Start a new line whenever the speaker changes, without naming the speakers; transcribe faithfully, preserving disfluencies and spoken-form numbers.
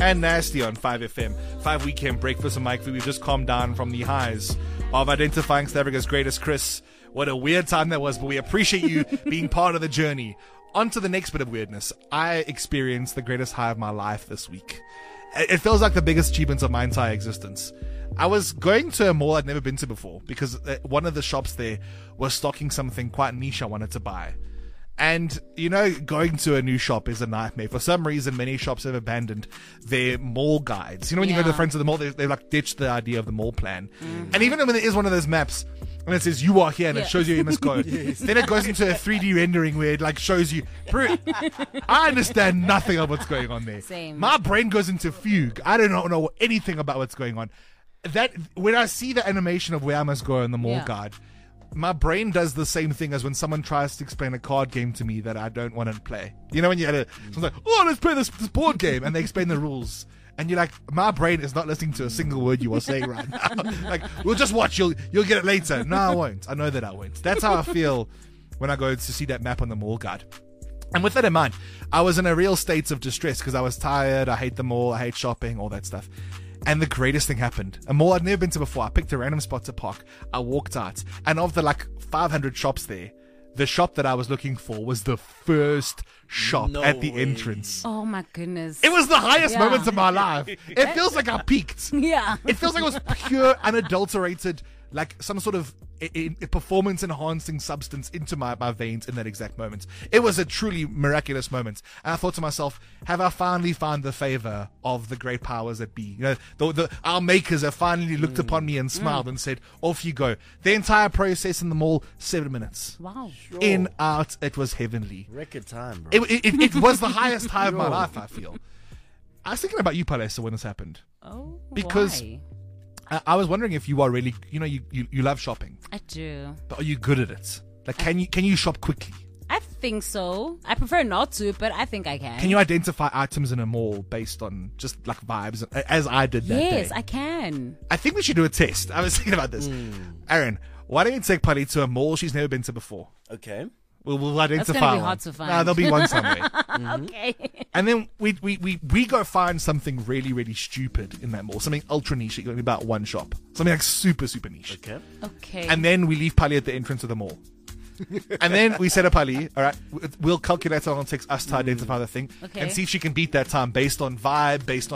and Nasty on five F M. Five weekend breakfast with Mike V. We've just calmed down from the highs of identifying South Africa's greatest Chris. What a weird time that was, but we appreciate you being part of the journey. On to the next bit of weirdness. I experienced the greatest high of my life this week. It feels like the biggest achievement of my entire existence. I was going to a mall I'd never been to before because one of the shops there was stocking something quite niche I wanted to buy. And, you know, going to a new shop is a nightmare. For some reason, many shops have abandoned their mall guides. You know, when you
Yeah.
go to the front of the mall, they, they've like ditched the idea of the mall plan.
Mm-hmm.
And even when there is one of those maps, and it says, you are here, and
Yeah.
it shows you you must go. Then it goes into a three D rendering where it like shows you. Bro, I understand nothing of what's going on there.
Same.
My brain goes into fugue. I do not know anything about what's going on. That when I see the animation of where I must go in the mall
Yeah.
guide, my brain does the same thing as when someone tries to explain a card game to me that I don't want to play. You know, when you had a, someone's like, oh, let's play this, this board game, and they explain the rules. And you're like, my brain is not listening to a single word you are saying right now. Like, we'll just watch, you'll you'll get it later. No, I won't. I know that I won't. That's how I feel when I go to see that map on the mall guide. And with that in mind, I was in a real state of distress because I was tired, I hate the mall, I hate shopping, all that stuff. And the greatest thing happened. A mall I'd never been to before. I picked a random spot to park. I walked out. And of the like five hundred shops there, the shop that I was looking for was the first shop
No
at the
way.
entrance.
Oh my goodness.
It was the highest
Yeah.
moments of my life. It feels like I peaked.
Yeah.
It feels like it was pure, unadulterated, like some sort of I- I- performance-enhancing substance into my, my veins in that exact moment. It was a truly miraculous moment. And I thought to myself, have I finally found the favor of the great powers that be? You know, the, the, our makers have finally looked upon me and smiled and said, off you go. The entire process in the mall, seven minutes.
Wow.
In, out, it was heavenly.
Record time, bro.
It, it, it, it was the highest high of my life, I feel. I was thinking about you, Palesa, when this happened.
Oh,
Because-
why?
I, I was wondering if you are really, you know, you, you, you love shopping,
I do.
but are you good at it? Like, can you can you shop quickly?
I think so. I prefer not to, but I think I can.
Can you identify items in a mall based on just like vibes, as I did that
Yes,
day?
I can.
I think we should do a test. I was thinking about this. Aaron, why don't you take Polly to a mall she's never been to before?
Okay.
We'll, we'll identify
gonna be
one.
hard to find.
Nah, there'll be one somewhere.
Okay.
And then we, we, we, we go find something really, really stupid in that mall. Something ultra niche, like about one shop. Something like super, super niche.
Okay.
Okay.
And then we leave Pali at the entrance of the mall. And then we set up Pali, all right, we'll calculate how long it takes us to identify the thing
Okay.
and see if she can beat that time based on vibe, based on